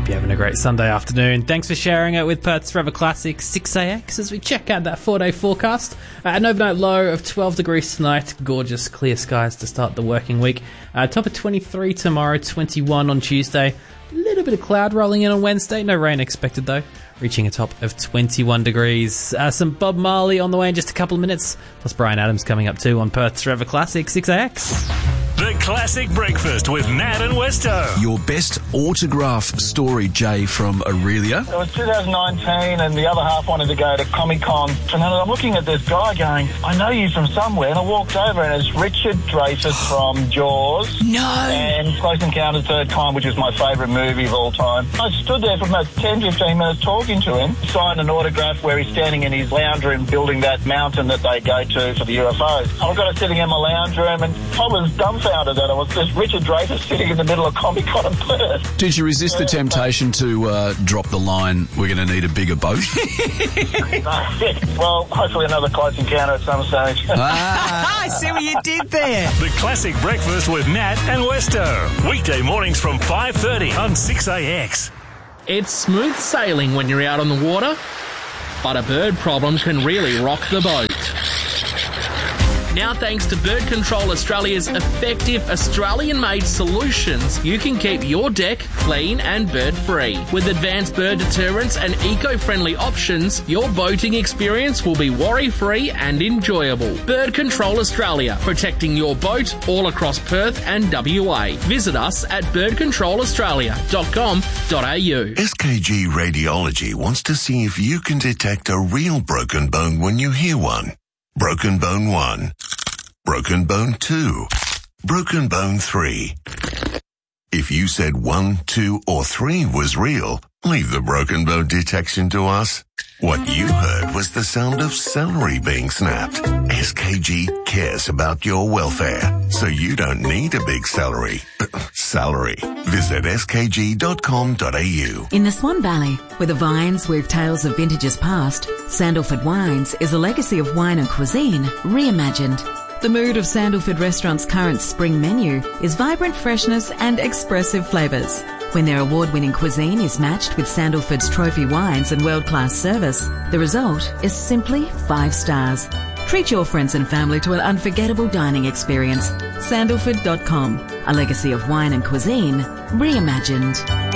you're having a great Sunday afternoon. Thanks for sharing it with Perth's Forever Classic 6AX as we check out that 4-day forecast. An overnight low of 12 degrees tonight. Gorgeous clear skies to start the working week. Top of 23 tomorrow, 21 on Tuesday. A little bit of cloud rolling in on Wednesday. No rain expected though. Reaching a top of 21 degrees. Some Bob Marley on the way in just a couple of minutes. Plus Brian Adams coming up too on Perth's Forever Classic 6AX. The Classic Breakfast with Nat and Westo. Your best autograph story, Jay, from Aurelia. It was 2019 and the other half wanted to go to Comic-Con. And then I'm looking at this guy going, I know you from somewhere. And I walked over and it's Richard Dreyfuss from Jaws. No! And Close Encounters Third Kind, which is my favourite movie of all time. I stood there for about 10, 15 minutes talking to him. Signed an autograph where he's standing in his lounge room building that mountain that they go to for the UFOs. I got it sitting in my lounge room and I was dumbfounded that it was just Richard Dreyfuss sitting in the middle of Comic-Con in Perth. Did you resist the temptation to drop the line, we're going to need a bigger boat? Well, hopefully another Close Encounter at some stage. I see what you did there. The Classic Breakfast with Nat and Westo. Weekday mornings from 5:30 on 6AX. It's smooth sailing when you're out on the water, but a bird problem can really rock the boat. Now, thanks to Bird Control Australia's effective Australian-made solutions, you can keep your deck clean and bird-free. With advanced bird deterrents and eco-friendly options, your boating experience will be worry-free and enjoyable. Bird Control Australia, protecting your boat all across Perth and WA. Visit us at birdcontrolaustralia.com.au. SKG Radiology wants to see if you can detect a real broken bone when you hear one. Broken bone 1. Broken bone 2. Broken bone 3. If you said 1, 2, or 3 was real, leave the broken bone detection to us. What you heard was the sound of celery being snapped. SKG cares about your welfare, so you don't need a big salary. Visit skg.com.au. In the Swan Valley, where the vines weave tales of vintages past, Sandalford Wines is a legacy of wine and cuisine reimagined. The mood of Sandalford Restaurant's current spring menu is vibrant freshness and expressive flavours. When their award-winning cuisine is matched with Sandalford's trophy wines and world-class service, the result is simply 5 stars. Treat your friends and family to an unforgettable dining experience. Sandalford.com, a legacy of wine and cuisine reimagined.